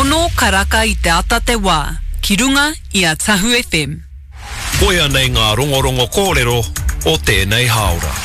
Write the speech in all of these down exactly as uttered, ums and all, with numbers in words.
Tono karaka I te ata te wā, ki runga I a Tahu F M. Koia nei ngā rongorongo kōrero o tēnei haora.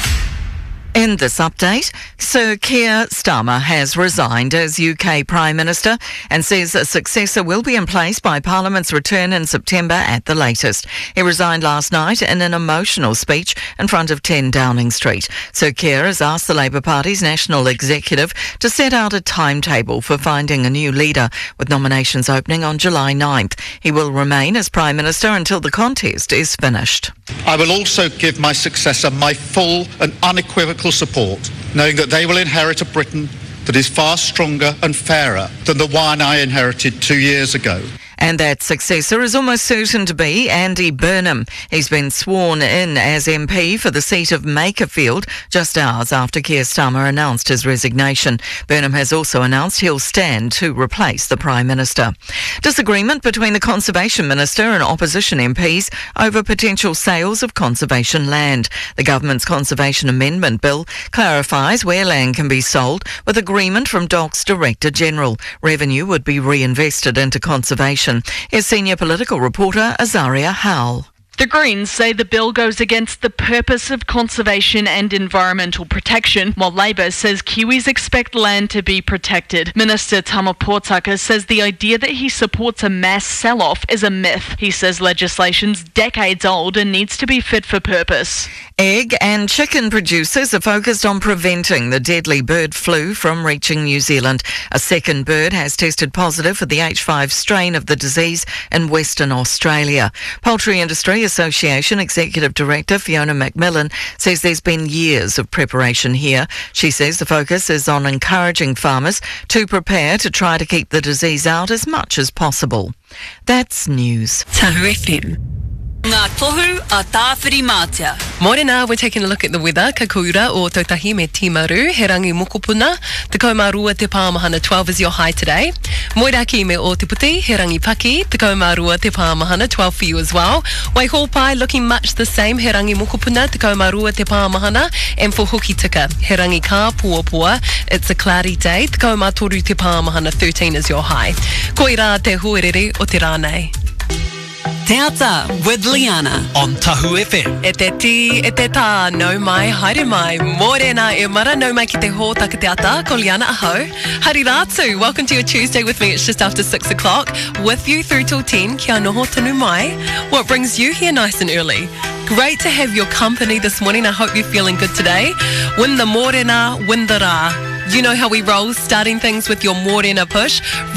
In this update, Sir Keir Starmer has resigned as U K Prime Minister and says a successor will be in place by Parliament's return in September at the latest. He resigned last night in an emotional speech in front of ten Downing Street. Sir Keir has asked the Labour Party's national executive to set out a timetable for finding a new leader, with nominations opening on July ninth. He will remain as Prime Minister until the contest is finished. I will also give my successor my full and unequivocal support, knowing that they will inherit a Britain that is far stronger and fairer than the one I inherited two years ago. And that successor is almost certain to be Andy Burnham. He's been sworn in as M P for the seat of Makerfield just hours after Keir Starmer announced his resignation. Burnham has also announced he'll stand to replace the Prime Minister. Disagreement between the Conservation Minister and opposition M Ps over potential sales of conservation land. The government's Conservation Amendment Bill clarifies where land can be sold, with agreement from D O C's Director General. Revenue would be reinvested into conservation. Here's senior political reporter Azaria Howell. The Greens say the bill goes against the purpose of conservation and environmental protection, while Labour says Kiwis expect land to be protected. Minister Tama Potaka says the idea that he supports a mass sell-off is a myth. He says legislation's decades old and needs to be fit for purpose. Egg and chicken producers are focused on preventing the deadly bird flu from reaching New Zealand. A second bird has tested positive for the H five strain of the disease in Western Australia. Poultry Industry Association Executive Director Fiona McMillan says there's been years of preparation here. She says the focus is on encouraging farmers to prepare to try to keep the disease out as much as possible. That's news. Tahu F M. Ngā tohu a tāwhiri mātia. Morena, we're taking a look at the weather. Ka koura o Tautahi me Timaru, he rangi mokopuna. Te kaumarua te pāmahana, twelve is your high today. Moiraki me o Te Puti, he rangi Paki. Te kaumarua te pāmahana, twelve for you as well. Waihopai looking much the same, he rangi mokopuna, te kaumarua te pāmahana. And for Hokitika, he rangi ka puapua. It's a cloudy day. Te kaumatoru te pāmahana, thirteen is your high. Koira te huerere o te rānei. Te Ata with Liana. On Tahu F M. E te ti, e te tā, no mai, haere mai. Morena e mara, no mai ki te hōtaka te ata, ko Liana aho. Hari rātu, welcome to your Tuesday with me. It's just after six o'clock. With you through till ten, kia noho tanu mai. What brings you here nice and early? Great to have your company this morning. I hope you're feeling good today. Win the morena, win the rā. You know how we roll, starting things with your morena push.